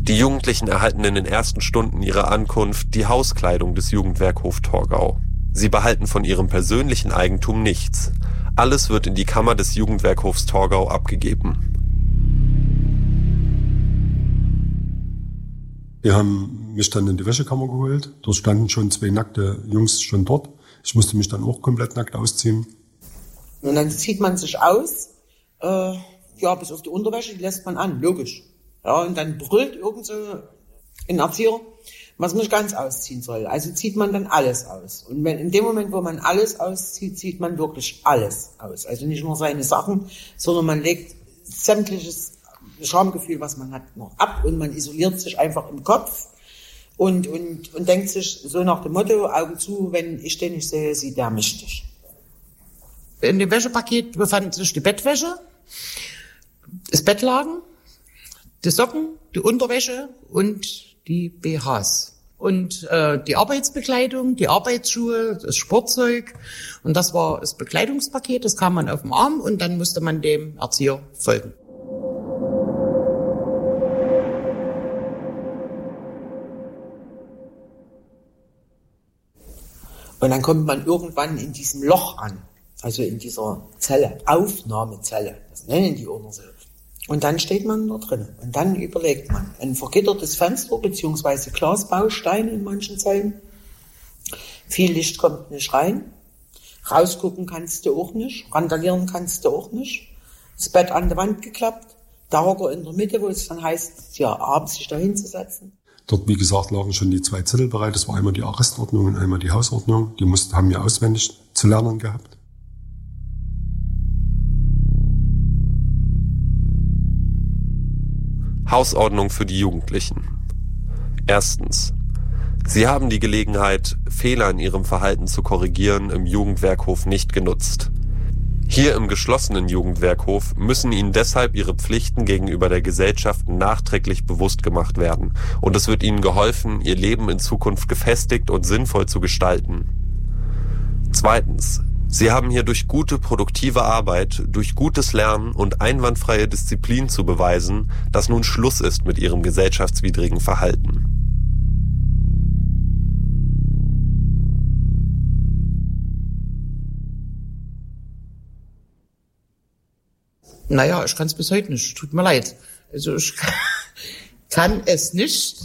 Die Jugendlichen erhalten in den ersten Stunden ihrer Ankunft die Hauskleidung des Jugendwerkhof Torgau. Sie behalten von ihrem persönlichen Eigentum nichts. Alles wird in die Kammer des Jugendwerkhofs Torgau abgegeben. Wir haben mich dann in die Wäschekammer geholt. Dort standen schon 2 nackte Jungs schon dort. Ich musste mich dann auch komplett nackt ausziehen. Und dann zieht man sich aus, bis auf die Unterwäsche, die lässt man an, logisch. Ja, und dann brüllt irgend so ein Erzieher, was man nicht ganz ausziehen soll. Also zieht man dann alles aus. Und in dem Moment, wo man alles auszieht, zieht man wirklich alles aus. Also nicht nur seine Sachen, sondern man legt sämtliches Schamgefühl, was man hat, noch ab und man isoliert sich einfach im Kopf und denkt sich so nach dem Motto, Augen zu, wenn ich den nicht sehe, sieht der mich nicht. In dem Wäschepaket befand sich die Bettwäsche, das Bettlaken, die Socken, die Unterwäsche und die BHs. Und die Arbeitsbekleidung, die Arbeitsschuhe, das Sportzeug. Und das war das Bekleidungspaket, das kam man auf dem Arm und dann musste man dem Erzieher folgen. Und dann kommt man irgendwann in diesem Loch an, also in dieser Zelle, Aufnahmezelle, das nennen die auch so. Und dann steht man da drin und dann überlegt man, ein vergittertes Fenster bzw. Glasbausteine in manchen Zellen. Viel Licht kommt nicht rein, rausgucken kannst du auch nicht, randalieren kannst du auch nicht. Das Bett an der Wand geklappt, der Hocker in der Mitte, wo es dann heißt, ja, abends sich da hinzusetzen. Dort, wie gesagt, lagen schon die 2 Zettel bereit. Das war einmal die Arrestordnung und einmal die Hausordnung. Die haben wir auswendig zu lernen gehabt. Hausordnung für die Jugendlichen. Erstens. Sie haben die Gelegenheit, Fehler in ihrem Verhalten zu korrigieren, im Jugendwerkhof nicht genutzt. Hier im geschlossenen Jugendwerkhof müssen ihnen deshalb ihre Pflichten gegenüber der Gesellschaft nachträglich bewusst gemacht werden und es wird ihnen geholfen, ihr Leben in Zukunft gefestigt und sinnvoll zu gestalten. Zweitens. Sie haben hier durch gute, produktive Arbeit, durch gutes Lernen und einwandfreie Disziplin zu beweisen, dass nun Schluss ist mit ihrem gesellschaftswidrigen Verhalten. Naja, ich kann es bis heute nicht. Tut mir leid. Also ich kann es nicht.